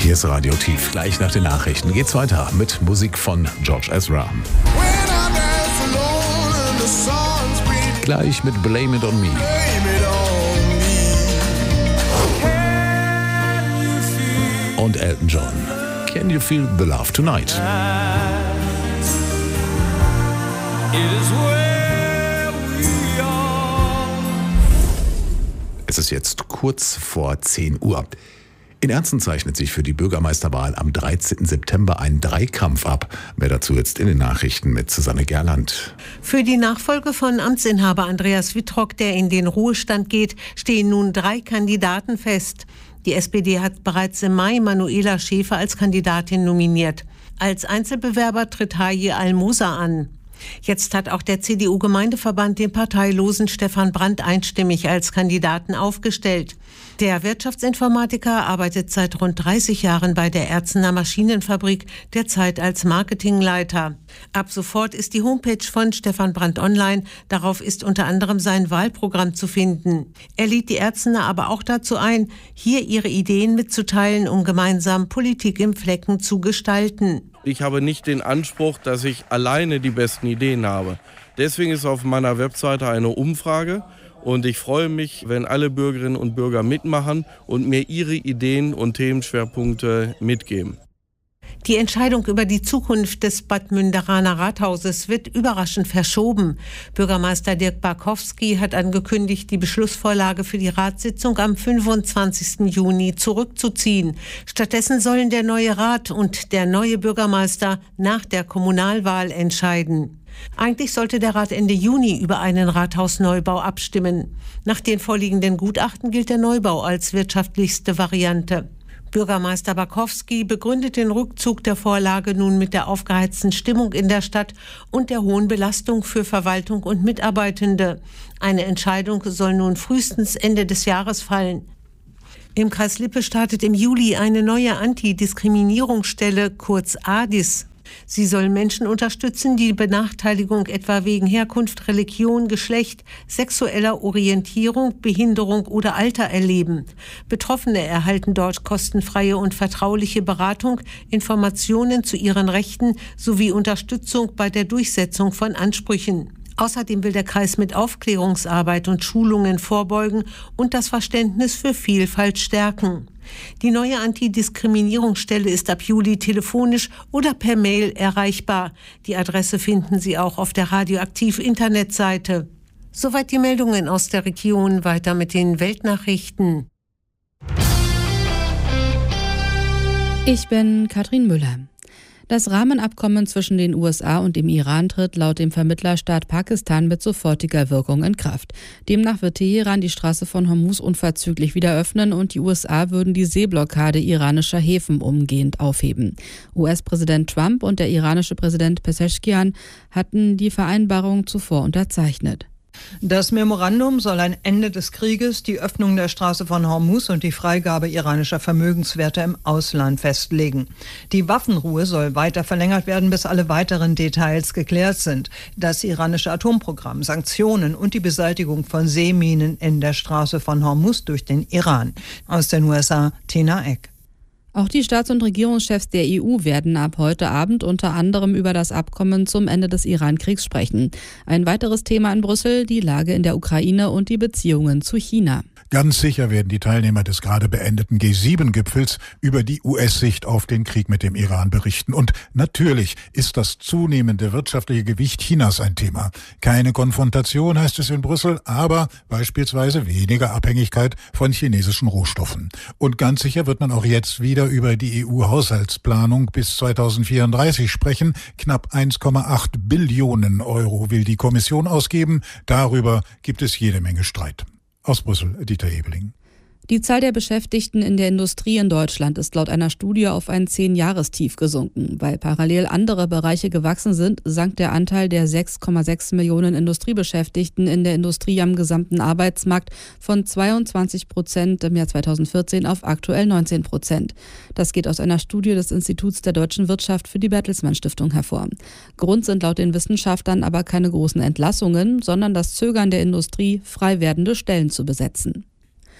Hier ist Radio Tief. Gleich nach den Nachrichten geht's weiter mit Musik von George Ezra. Gleich mit Blame It On Me. Und Elton John. Can You Feel the Love Tonight? Es ist jetzt kurz vor 10 Uhr. In Ernsten zeichnet sich für die Bürgermeisterwahl am 13. September ein Dreikampf ab. Mehr dazu jetzt in den Nachrichten mit Susanne Gerland. Für die Nachfolge von Amtsinhaber Andreas Wittrock, der in den Ruhestand geht, stehen nun 3 Kandidaten fest. Die SPD hat bereits im Mai Manuela Schäfer als Kandidatin nominiert. Als Einzelbewerber tritt Haji Al-Mosa an. Jetzt hat auch der CDU-Gemeindeverband den parteilosen Stefan Brandt einstimmig als Kandidaten aufgestellt. Der Wirtschaftsinformatiker arbeitet seit rund 30 Jahren bei der Erzener Maschinenfabrik, derzeit als Marketingleiter. Ab sofort ist die Homepage von Stefan Brandt online. Darauf ist unter anderem sein Wahlprogramm zu finden. Er lädt die Erzener aber auch dazu ein, hier ihre Ideen mitzuteilen, um gemeinsam Politik im Flecken zu gestalten. Ich habe nicht den Anspruch, dass ich alleine die besten Ideen habe. Deswegen ist auf meiner Webseite eine Umfrage und ich freue mich, wenn alle Bürgerinnen und Bürger mitmachen und mir ihre Ideen und Themenschwerpunkte mitgeben. Die Entscheidung über die Zukunft des Bad Münderaner Rathauses wird überraschend verschoben. Bürgermeister Dirk Barkowski hat angekündigt, die Beschlussvorlage für die Ratssitzung am 25. Juni zurückzuziehen. Stattdessen sollen der neue Rat und der neue Bürgermeister nach der Kommunalwahl entscheiden. Eigentlich sollte der Rat Ende Juni über einen Rathausneubau abstimmen. Nach den vorliegenden Gutachten gilt der Neubau als wirtschaftlichste Variante. Bürgermeister Barkowski begründet den Rückzug der Vorlage nun mit der aufgeheizten Stimmung in der Stadt und der hohen Belastung für Verwaltung und Mitarbeitende. Eine Entscheidung soll nun frühestens Ende des Jahres fallen. Im Kreis Lippe startet im Juli eine neue Antidiskriminierungsstelle, kurz ADIS. Sie soll Menschen unterstützen, die Benachteiligung etwa wegen Herkunft, Religion, Geschlecht, sexueller Orientierung, Behinderung oder Alter erleben. Betroffene erhalten dort kostenfreie und vertrauliche Beratung, Informationen zu ihren Rechten sowie Unterstützung bei der Durchsetzung von Ansprüchen. Außerdem will der Kreis mit Aufklärungsarbeit und Schulungen vorbeugen und das Verständnis für Vielfalt stärken. Die neue Antidiskriminierungsstelle ist ab Juli telefonisch oder per Mail erreichbar. Die Adresse finden Sie auch auf der Radioaktiv-Internetseite. Soweit die Meldungen aus der Region. Weiter mit den Weltnachrichten. Ich bin Katrin Müller. Das Rahmenabkommen zwischen den USA und dem Iran tritt laut dem Vermittlerstaat Pakistan mit sofortiger Wirkung in Kraft. Demnach wird Teheran die Straße von Hormuz unverzüglich wieder öffnen und die USA würden die Seeblockade iranischer Häfen umgehend aufheben. US-Präsident Trump und der iranische Präsident Pezeshkian hatten die Vereinbarung zuvor unterzeichnet. Das Memorandum soll ein Ende des Krieges, die Öffnung der Straße von Hormuz und die Freigabe iranischer Vermögenswerte im Ausland festlegen. Die Waffenruhe soll weiter verlängert werden, bis alle weiteren Details geklärt sind. Das iranische Atomprogramm, Sanktionen und die Beseitigung von Seeminen in der Straße von Hormuz durch den Iran. Aus den USA, Tina Eck. Auch die Staats- und Regierungschefs der EU werden ab heute Abend unter anderem über das Abkommen zum Ende des Iran-Kriegs sprechen. Ein weiteres Thema in Brüssel, die Lage in der Ukraine und die Beziehungen zu China. Ganz sicher werden die Teilnehmer des gerade beendeten G7-Gipfels über die US-Sicht auf den Krieg mit dem Iran berichten. Und natürlich ist das zunehmende wirtschaftliche Gewicht Chinas ein Thema. Keine Konfrontation, heißt es in Brüssel, aber beispielsweise weniger Abhängigkeit von chinesischen Rohstoffen. Und ganz sicher wird man auch jetzt wieder über die EU-Haushaltsplanung bis 2034 sprechen. Knapp 1,8 Billionen Euro will die Kommission ausgeben. Darüber gibt es jede Menge Streit. Aus Brüssel, Dieter Ebeling. Die Zahl der Beschäftigten in der Industrie in Deutschland ist laut einer Studie auf ein 10-Jahrestief gesunken. Weil parallel andere Bereiche gewachsen sind, sank der Anteil der 6,6 Millionen Industriebeschäftigten in der Industrie am gesamten Arbeitsmarkt von 22% im Jahr 2014 auf aktuell 19%. Das geht aus einer Studie des Instituts der deutschen Wirtschaft für die Bertelsmann Stiftung hervor. Grund sind laut den Wissenschaftlern aber keine großen Entlassungen, sondern das Zögern der Industrie, frei werdende Stellen zu besetzen.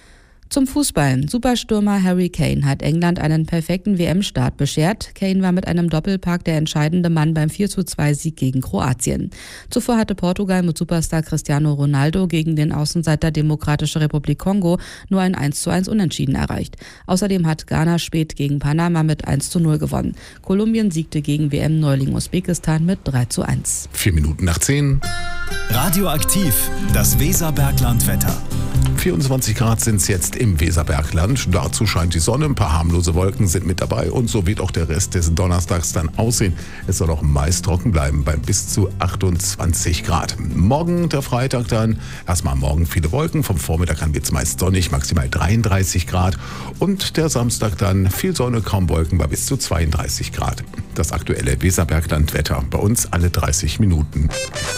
Zum Fußball. Superstürmer Harry Kane hat England einen perfekten WM-Start beschert. Kane war mit einem Doppelpack der entscheidende Mann beim 4:2-Sieg gegen Kroatien. Zuvor hatte Portugal mit Superstar Cristiano Ronaldo gegen den Außenseiter Demokratische Republik Kongo nur ein 1:1 Unentschieden erreicht. Außerdem hat Ghana spät gegen Panama mit 1:0 gewonnen. Kolumbien siegte gegen WM-Neuling Usbekistan mit 3:1. 4 Minuten nach 10. Radioaktiv, das Weserberglandwetter. 24 Grad sind es jetzt im Weserbergland. Dazu scheint die Sonne, ein paar harmlose Wolken sind mit dabei und so wird auch der Rest des Donnerstags dann aussehen. Es soll auch meist trocken bleiben bei bis zu 28 Grad. Morgen, der Freitag dann, erstmal morgen viele Wolken, vom Vormittag an wird es meist sonnig, maximal 33 Grad und der Samstag dann viel Sonne, kaum Wolken bei bis zu 32 Grad. Das aktuelle Weserberglandwetter bei uns alle 30 Minuten.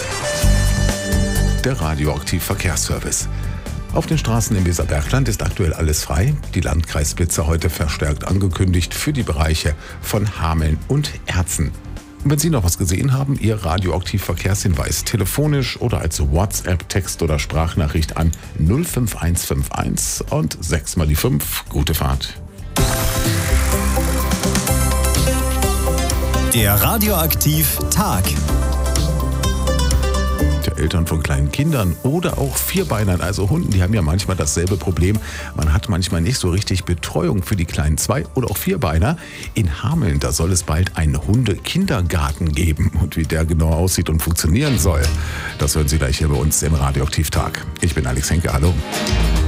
Der Radioaktiv Verkehrsservice. Auf den Straßen im Weserbergland ist aktuell alles frei. Die Landkreisblitzer heute verstärkt angekündigt für die Bereiche von Hameln und Erzen. Und wenn Sie noch was gesehen haben, Ihr Radioaktiv-Verkehrshinweis telefonisch oder als WhatsApp, Text oder Sprachnachricht an 05151 und 6 mal die 5. Gute Fahrt. Der Radioaktiv-Tag. Eltern von kleinen Kindern oder auch Vierbeinern, also Hunden, die haben ja manchmal dasselbe Problem. Man hat manchmal nicht so richtig Betreuung für die kleinen Zwei- oder auch Vierbeiner. In Hameln, da soll es bald einen Hunde-Kindergarten geben. Und wie der genau aussieht und funktionieren soll, das hören Sie gleich hier bei uns im Radioaktiv-Tag. Ich bin Alex Henke, hallo.